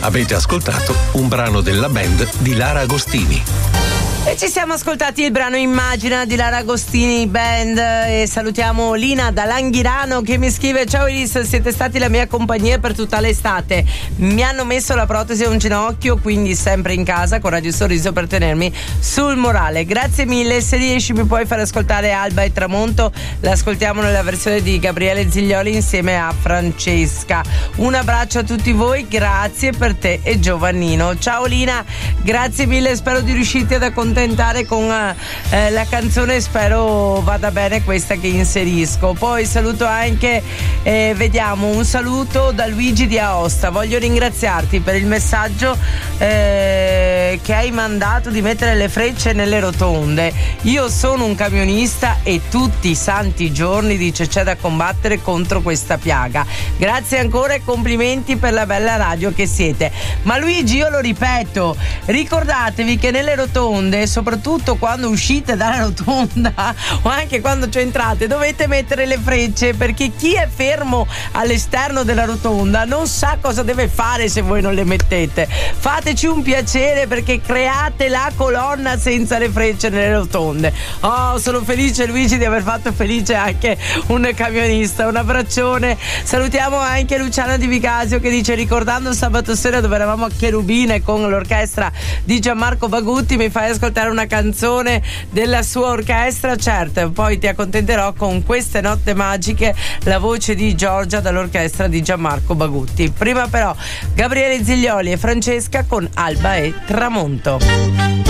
Avete ascoltato un brano della band di Lara Agostini. E ci siamo ascoltati il brano Immagina di Lara Agostini Band e salutiamo Lina da Langhirano che mi scrive: ciao Iris, siete stati la mia compagnia per tutta l'estate, mi hanno messo la protesi a un ginocchio, quindi sempre in casa con Radio Sorriso per tenermi sul morale, grazie mille. Se riesci mi puoi far ascoltare Alba e Tramonto, l'ascoltiamo nella versione di Gabriele Ziglioli insieme a Francesca. Un abbraccio a tutti voi, grazie per te e Giovannino. Ciao Lina, grazie mille, spero di riuscirti ad accontentare con la canzone, spero vada bene questa che inserisco. Poi saluto anche vediamo un saluto da Luigi di Aosta. Voglio ringraziarti per il messaggio che hai mandato di mettere le frecce nelle rotonde. Io sono un camionista e tutti i santi giorni dice c'è da combattere contro questa piaga. Grazie ancora e complimenti per la bella radio che siete. Ma Luigi, io lo ripeto, ricordatevi che nelle rotonde, soprattutto quando uscite dalla rotonda o anche quando ci entrate, dovete mettere le frecce, perché chi è fermo all'esterno della rotonda non sa cosa deve fare se voi non le mettete. Fateci un piacere, perché create la colonna senza le frecce nelle rotonde. Oh, sono felice Luigi di aver fatto felice anche un camionista. Un abbraccione. Salutiamo anche Luciana Di Vicasio che dice: ricordando sabato sera dove eravamo a Cherubine con l'orchestra di Gianmarco Bagutti, mi fai ascoltare una canzone della sua orchestra? Certo, poi ti accontenterò con Queste notte magiche, la voce di Giorgia dall'orchestra di Gianmarco Bagutti. Prima però Gabriele Ziglioli e Francesca con Alba e Tramonto.